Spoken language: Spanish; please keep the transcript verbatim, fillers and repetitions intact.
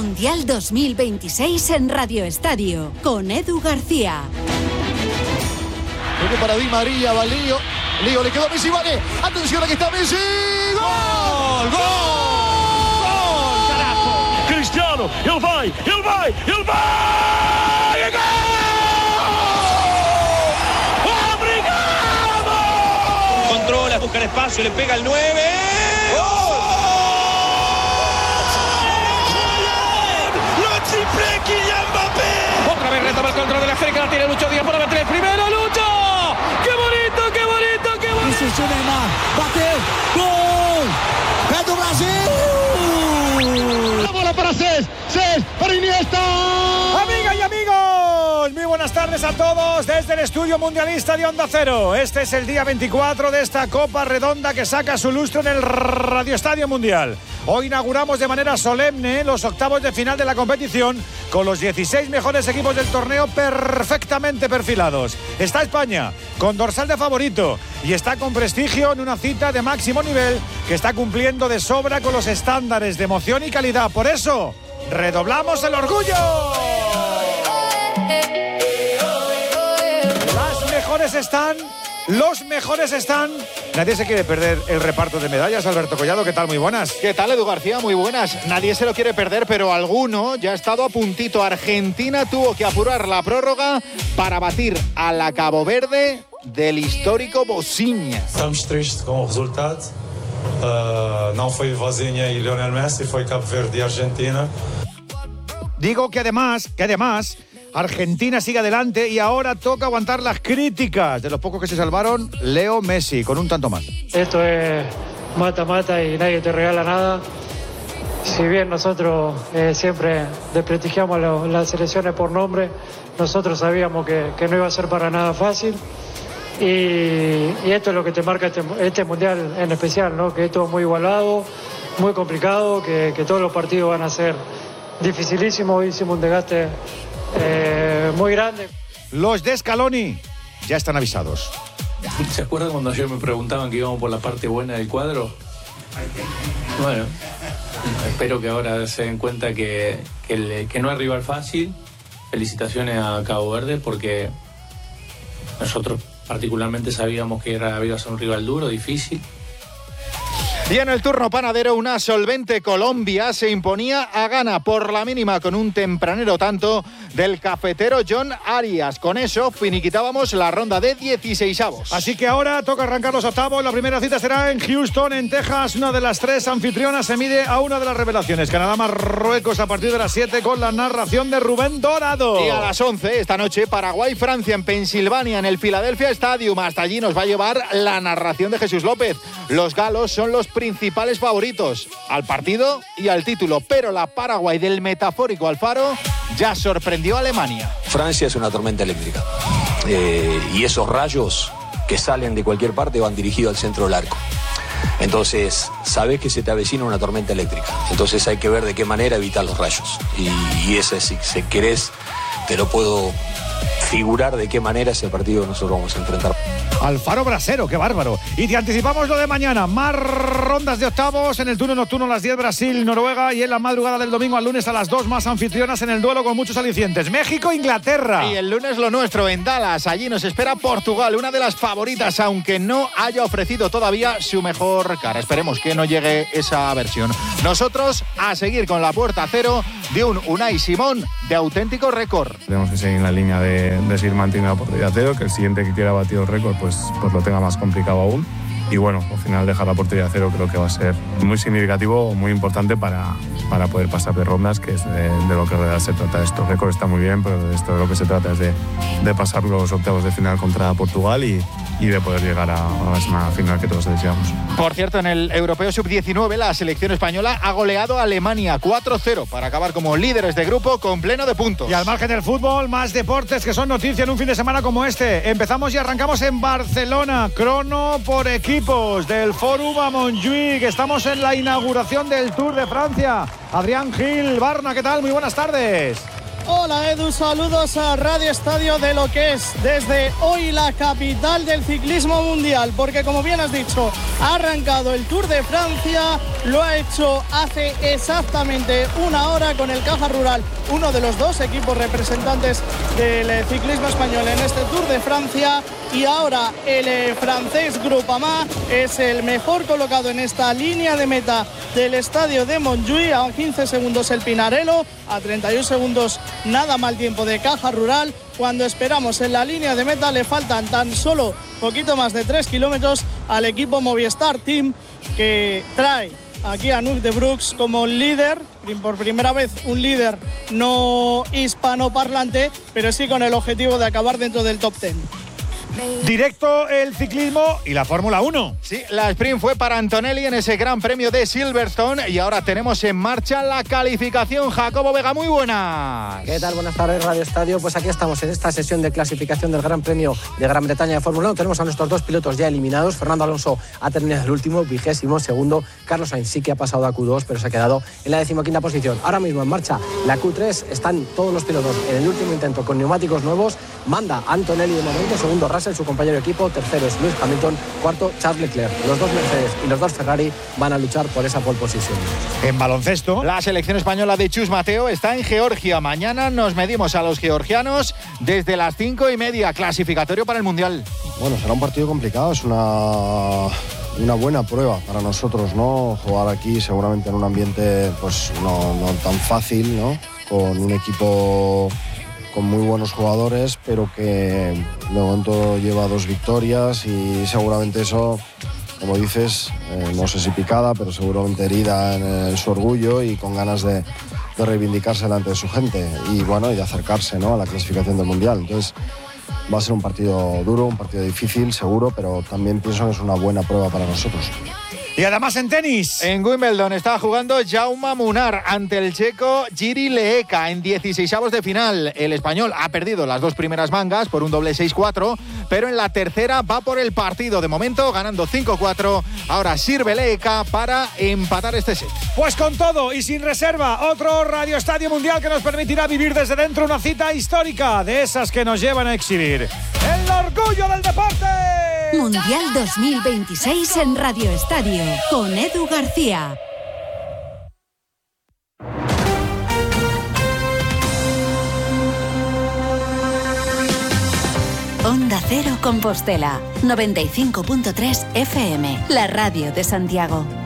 Mundial dos mil veintiséis en Radio Estadio, con Edu García. Viene para Di María, va Lío. Lío, le quedó a Messi, vale. Atención, aquí está Messi. ¡Gol! ¡Gol! ¡Gol! ¡Carajo! Cristiano, ele vai, ele vai, ele vai! ¡Gol! ¡Obrigado! Controla, busca el espacio, le pega el nueve. ¡Gol! Otra vez retoma el control de la cerca, la tiene Lucho Díaz por meter el primero, Lucho. ¡Qué bonito, qué bonito, qué bonito! Isso, Neymar, bateu, gol! É do Brasil! La bola para Cés, Cés para Iniesta. Amigas y amigos, muy buenas tardes a todos desde el estudio mundialista de Onda Cero. Este es el día veinticuatro de esta Copa Redonda que saca su lustro en el Radio Estadio Mundial. Hoy inauguramos de manera solemne los octavos de final de la competición con los dieciséis mejores equipos del torneo perfectamente perfilados. Está España con dorsal de favorito y está con prestigio en una cita de máximo nivel que está cumpliendo de sobra con los estándares de emoción y calidad. Por eso, redoblamos el orgullo. Las mejores están... Los mejores están. Nadie se quiere perder el reparto de medallas. Alberto Collado, ¿qué tal? Muy buenas. ¿Qué tal, Edu García? Muy buenas. Nadie se lo quiere perder, pero alguno ya ha estado a puntito. Argentina tuvo que apurar la prórroga para batir a la Cabo Verde del histórico Bosiña. Estamos tristes com o resultado. Uh, não foi Vozinha e Lionel Messi, foi Cabo Verde e Argentina. Digo que además, que además... Argentina sigue adelante y ahora toca aguantar las críticas de los pocos que se salvaron. Leo Messi, con un tanto más. Esto es mata-mata y nadie te regala nada. Si bien nosotros eh, siempre desprestigiamos lo, las selecciones por nombre, nosotros sabíamos que, que no iba a ser para nada fácil. Y, y esto es lo que te marca este, este mundial en especial, ¿no? Que esto es muy igualado, muy complicado, que, que todos los partidos van a ser dificilísimos. Hoy hicimos un desgaste Eh, muy grande. Los de Scaloni ya están avisados. ¿Se acuerdan cuando ayer me preguntaban que íbamos por la parte buena del cuadro? Bueno, espero que ahora se den cuenta que, que, el, que no hay rival fácil. Felicitaciones a Cabo Verde porque nosotros particularmente sabíamos que era, iba a ser un rival duro, difícil. Y en el turno panadero, una solvente Colombia se imponía a Ghana por la mínima con un tempranero tanto del cafetero John Arias. Con eso finiquitábamos la ronda de dieciseisavos. Así que ahora toca arrancar los octavos. La primera cita será en Houston, en Texas. Una de las tres anfitrionas se mide a una de las revelaciones. Canadá-Marruecos a partir de las siete con la narración de Rubén Dorado. Y a las once esta noche Paraguay-Francia en Pensilvania en el Philadelphia Stadium. Hasta allí nos va a llevar la narración de Jesús López. Los galos son los principales favoritos al partido y al título, pero la Paraguay del metafórico Alfaro ya sorprendió a Alemania. Francia es una tormenta eléctrica eh, y esos rayos que salen de cualquier parte van dirigidos al centro del arco. Entonces, sabes que se te avecina una tormenta eléctrica. Entonces hay que ver de qué manera evitar los rayos. Y, y ese, si, si querés, te lo puedo figurar de qué manera es el partido que nosotros vamos a enfrentar. Alfaro Brasero, qué bárbaro. Y te anticipamos lo de mañana. Más rondas de octavos en el turno nocturno a las diez, Brasil, Noruega. Y en la madrugada del domingo al lunes a las dos, más anfitrionas en el duelo con muchos alicientes. México, Inglaterra. Y el lunes lo nuestro en Dallas. Allí nos espera Portugal, una de las favoritas, aunque no haya ofrecido todavía su mejor cara. Esperemos que no llegue esa versión. Nosotros a seguir con la puerta cero de un Unai Simón de auténtico récord. Tenemos que seguir en la línea de, de seguir manteniendo la portería cero, que el siguiente que quiera batido récord pues, pues lo tenga más complicado aún. Y bueno, al final dejar la portería cero creo que va a ser muy significativo, muy importante para, para poder pasar de rondas, que es de, de lo que en realidad se trata. Esto récord está muy bien, pero de esto de lo que se trata es de, de pasar los octavos de final contra Portugal y, y de poder llegar a, a la semana final que todos deseamos. Por cierto, en el Europeo sub diecinueve la selección española ha goleado a Alemania cuatro cero para acabar como líderes de grupo con pleno de puntos. Y al margen del fútbol, más deportes que son noticia en un fin de semana como este. Empezamos y arrancamos en Barcelona, crono por equipos del Fòrum a Montjuïc. Estamos en la inauguración del Tour de Francia. Adrián Gil, Barna, ¿qué tal? Muy buenas tardes. Hola Edu, saludos a Radio Estadio de lo que es desde hoy la capital del ciclismo mundial, porque como bien has dicho, ha arrancado el Tour de Francia, lo ha hecho hace exactamente una hora con el Caja Rural, uno de los dos equipos representantes del ciclismo español en este Tour de Francia, y ahora el eh, francés Groupama es el mejor colocado en esta línea de meta del estadio de Montjuïc, a quince segundos el Pinarello, a treinta y un segundos nada mal tiempo de Caja Rural. Cuando esperamos en la línea de meta le faltan tan solo poquito más de tres kilómetros al equipo Movistar Team, que trae aquí a Nuc de Brooks como líder, por primera vez un líder no hispanoparlante, pero sí con el objetivo de acabar dentro del top ten. Directo el ciclismo y la Fórmula uno. Sí, la sprint fue para Antonelli en ese Gran Premio de Silverstone y ahora tenemos en marcha la calificación. Jacobo Vega, muy buenas. ¿Qué tal? Buenas tardes, Radio Estadio. Pues aquí estamos en esta sesión de clasificación del Gran Premio de Gran Bretaña de Fórmula uno. Tenemos a nuestros dos pilotos ya eliminados. Fernando Alonso ha terminado el último, vigésimo segundo. Carlos Sainz sí que ha pasado a Q dos, pero se ha quedado en la decimoquinta posición. Ahora mismo en marcha la Q tres. Están todos los pilotos en el último intento con neumáticos nuevos. Manda Antonelli de momento, segundo Russell, su compañero de equipo, tercero es Lewis Hamilton, cuarto Charles Leclerc. Los dos Mercedes y los dos Ferrari van a luchar por esa pole position. En baloncesto, la selección española de Chus Mateo está en Georgia. Mañana nos medimos a los georgianos desde las cinco y media, clasificatorio para el Mundial. Bueno, será un partido complicado, es una... una buena prueba para nosotros, ¿no? Jugar aquí seguramente en un ambiente pues no, no tan fácil, ¿no? Con un equipo con muy buenos jugadores, pero que de momento lleva dos victorias y seguramente eso, como dices, eh, no sé si picada, pero seguramente herida en, en su orgullo y con ganas de, de reivindicarse delante de su gente y bueno, y de acercarse, ¿no? A la clasificación del Mundial. Entonces va a ser un partido duro, un partido difícil, seguro, pero también pienso que es una buena prueba para nosotros. Y además en tenis. En Wimbledon está jugando Jaume Munar ante el checo Jiri Leeka en dieciseisavos de final. El español ha perdido las dos primeras mangas por un doble seis cuatro, pero en la tercera va por el partido. De momento ganando cinco cuatro. Ahora sirve Leeka para empatar este set. Pues con todo y sin reserva, otro Radio Estadio Mundial que nos permitirá vivir desde dentro una cita histórica, de esas que nos llevan a exhibir el orgullo del deporte. Mundial dos mil veintiséis en Radio Estadio, con Edu García. Onda Cero Compostela, noventa y cinco punto tres F M, la radio de Santiago.